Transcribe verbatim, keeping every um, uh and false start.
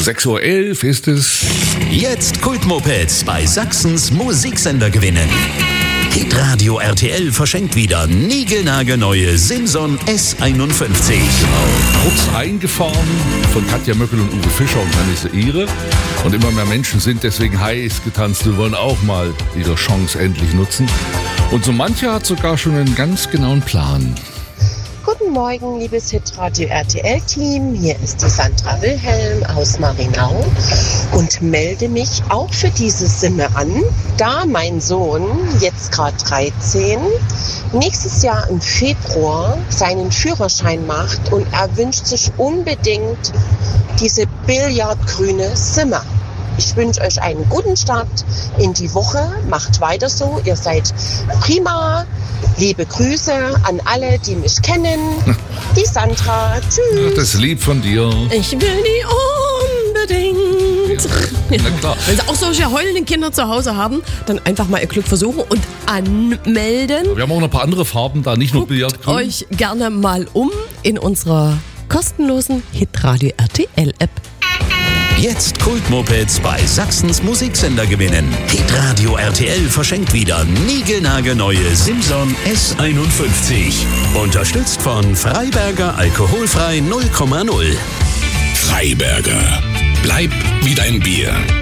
sechs Uhr elf ist es. Jetzt Kultmopeds bei Sachsens Musiksender gewinnen. Hitradio R T L verschenkt wieder niegelnagelneue Simson S einundfünfzig. Genau. Kurz eingefahren von Katja Möckel und Uwe Fischer und Hannes Ihre. Und immer mehr Menschen sind deswegen heiß getanzt und wollen auch mal ihre Chance endlich nutzen. Und so mancher hat sogar schon einen ganz genauen Plan. Guten Morgen, liebes Hitradio R T L-Team. Hier ist die Sandra Wilhelm aus Marinau und melde mich auch für diese Simme an, da mein Sohn, jetzt gerade dreizehn, nächstes Jahr im Februar seinen Führerschein macht und er wünscht sich unbedingt diese billardgrüne Simme. Ich wünsche euch einen guten Start in die Woche. Macht weiter so. Ihr seid prima. Liebe Grüße an alle, die mich kennen. Die Sandra. Tschüss. Das ist lieb von dir. Ich will die unbedingt. Ja, na klar. Wenn Sie auch solche heulenden Kinder zu Hause haben, dann einfach mal Ihr Glück versuchen und anmelden. Wir haben auch noch ein paar andere Farben da, nicht nur Guckt Billardgrün. euch gerne mal um in unserer kostenlosen Hitradio R T L-App. Jetzt Kultmopeds bei Sachsens Musiksender gewinnen. Hitradio R T L verschenkt wieder niegelnagelneue Simson S einundfünfzig. Unterstützt von Freiberger Alkoholfrei null Komma null. Freiberger. Bleib wie dein Bier.